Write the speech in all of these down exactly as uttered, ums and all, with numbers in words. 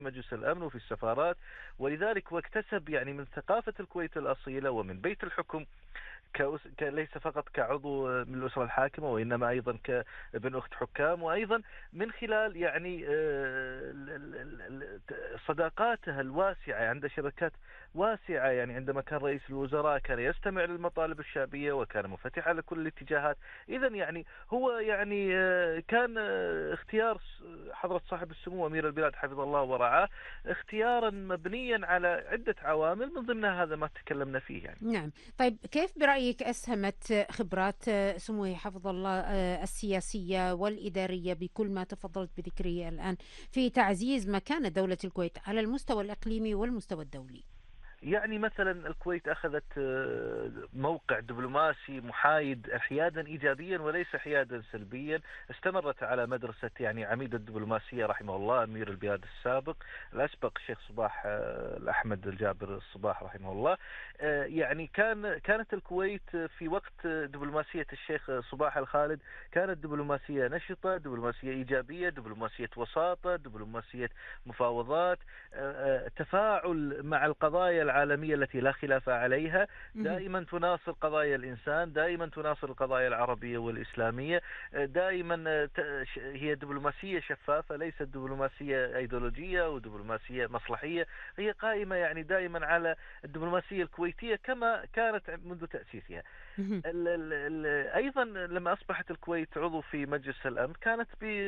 مجلس الأمن وفي السفارات، ولذلك واكتسب يعني من ثقافة الكويت الأصيلة ومن بيت الحكم كأس... ك... ليس فقط كعضو من الأسرة الحاكمة، وإنما أيضا كابن أخت حكام، وأيضا من خلال يعني آه، ال- ال- ال- صداقاته الواسعة، عنده شبكات واسعة. يعني عندما كان رئيس الوزراء كان يستمع للمطالب الشعبية وكان منفتح على كل الاتجاهات. إذا يعني هو يعني آه، كان آه، اختيار س- حضرة صاحب السمو أمير البلاد حفظه الله ورعاه اختيارا مبنيا على عدة عوامل، من ضمنها هذا ما تكلمنا فيه يعني. نعم. طيب كيف برأيك أسهمت خبرات سموه حفظ الله آه، السياسية والإدارية بكل ما تفضلت بذكره الآن في تعزيز مكانة دولة الكويت على المستوى الإقليمي والمستوى الدولي؟ يعني مثلا الكويت أخذت آه، موقع دبلوماسي محايد حيادا إيجابيا وليس حيادا سلبيا. استمرت على مدرسة يعني عميد الدبلوماسية رحمه الله أمير البلاد السابق الأسبق الشيخ صباح آه، الأحمد الجابر الصباح رحمه الله. آه، يعني كان كانت الكويت في وقت دبلوماسية الشيخ صباح الخالد كانت دبلوماسية نشطة، دبلوماسية إيجابية، دبلوماسية وساطة، دبلوماسية مفاوضات، آه، آه، تفاعل مع القضايا العالمية التي لا خلاف عليها، مهم. دائما تناصر قضايا الإنسان، دائما تناصر القضايا العربية والإسلامية، دائما هي دبلوماسية شفافة، ليست دبلوماسية أيديولوجية ودبلوماسية مصلحية. هي قائمة يعني دائما على الدبلوماسية الكويتية كما كانت منذ تأسيسها. مهم. ال ال ال ايضا لما اصبحت الكويت عضو في مجلس الامن كانت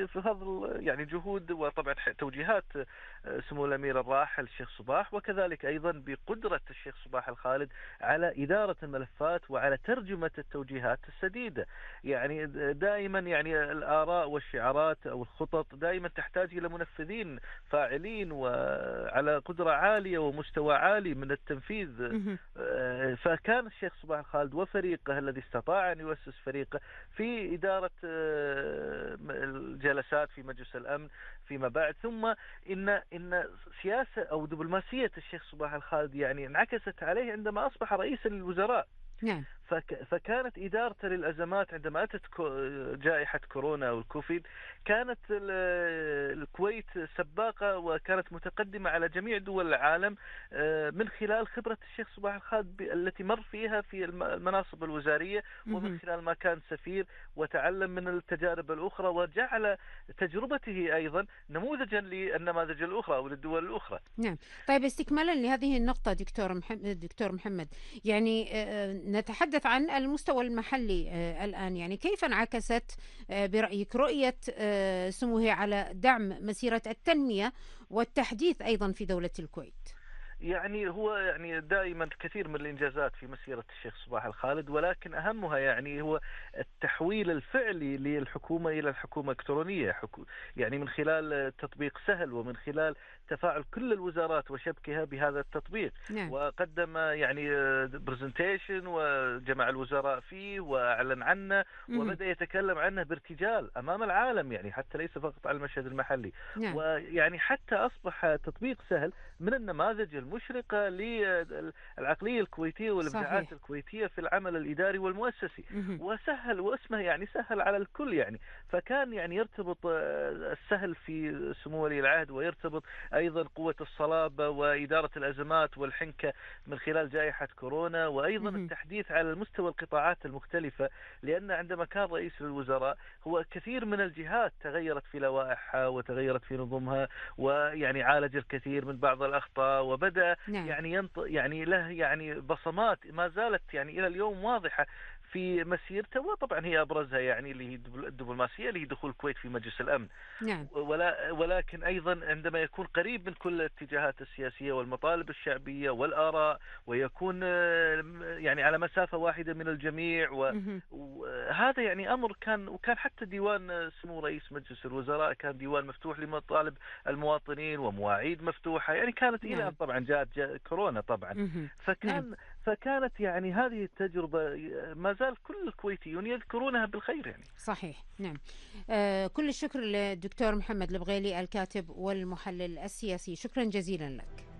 بفضل يعني جهود وطبعا توجيهات آه، سمو الامير الراحل الشيخ صباح، وكذلك ايضا بقدره الشيخ صباح الخالد على اداره الملفات وعلى ترجمه التوجيهات السديده. يعني دائما يعني الاراء والشعارات او الخطط دائما تحتاج الى منفذين فاعلين وعلى قدره عاليه ومستوى عالي من التنفيذ. مهم. آه، فكان الشيخ صباح الخالد وفريقه الذي استطاع أن يؤسس فريقه في إدارة آه، الجلسات في مجلس الأمن فيما بعد. ثم إن إن سياسة أو دبلوماسية الشيخ صباح الخالد يعني انعكست عليه عندما أصبح رئيسا للوزراء. نعم. فك فكانت إدارته للأزمات عندما أتت جائحة كورونا أو الكوفيد، كانت الكويت سباقة وكانت متقدمة على جميع دول العالم من خلال خبرة الشيخ صباح الخالد التي مر فيها في المناصب الوزارية، ومن مهم. خلال ما كان سفير وتعلم من التجارب الأخرى، وجعل تجربته أيضا نموذجا للنماذج الأخرى أو للدول الأخرى. نعم. طيب استكمالا لهذه النقطة دكتور محمد دكتور محمد يعني آه، نتحدث عن المستوى المحلي آه، الآن، يعني كيف انعكست آه، برأيك رؤية آه، سموه على دعم مسيرة التنمية والتحديث أيضا في دولة الكويت؟ يعني هو يعني دائما كثير من الإنجازات في مسيرة الشيخ صباح الخالد، ولكن أهمها يعني هو التحويل الفعلي للحكومة إلى الحكومة الإلكترونية، حكو يعني من خلال تطبيق سهل ومن خلال تفاعل كل الوزارات وشبكها بهذا التطبيق. نعم. وقدم يعني برزنتيشن وجمع الوزراء فيه وأعلن عنه مهم. وبدأ يتكلم عنه بارتجال أمام العالم، يعني حتى ليس فقط على المشهد المحلي. نعم. ويعني حتى أصبح تطبيق سهل من النماذج المشرقة للعقلية الكويتية والإبداعات صحيح. الكويتية في العمل الإداري والمؤسسي. مهم. وسهل واسمه يعني سهل على الكل يعني. فكان يعني يرتبط آه، السهل في سمو ولي العهد، ويرتبط أيضا قوة الصلابة وإدارة الأزمات والحنكة من خلال جائحة كورونا، وأيضا مهم. التحديث على مستوى القطاعات المختلفة. لأن عندما كان رئيس الوزراء هو كثير من الجهات تغيرت في لوائحها وتغيرت في نظمها، ويعني عالج الكثير من بعض الأخطاء، وبدأ نعم. يعني ينط يعني له يعني بصمات ما زالت يعني إلى اليوم واضحة في مسيرته. وطبعا هي أبرزها يعني اللي هي الدبلوماسية، اللي هي دخول الكويت في مجلس الأمن. نعم. ولا ولكن أيضا عندما يكون قريب من كل الاتجاهات السياسية والمطالب الشعبية والآراء، ويكون آه، يعني على مسافة واحدة من الجميع، و- مهم. وهذا يعني أمر كان. وكان حتى ديوان آه، سمو رئيس مجلس الوزراء كان ديوان مفتوح لمطالب المواطنين ومواعيد مفتوحة. يعني كانت إلى أن نعم. طبعا جاءت جاء كورونا طبعا. مهم. نعم. فكان فكانت يعني هذه التجربة آه، ما زال كل الكويتيون يذكرونها بالخير يعني. صحيح. نعم. آه كل الشكر للدكتور محمد البغيلي الكاتب والمحلل السياسي، شكرا جزيلا لك.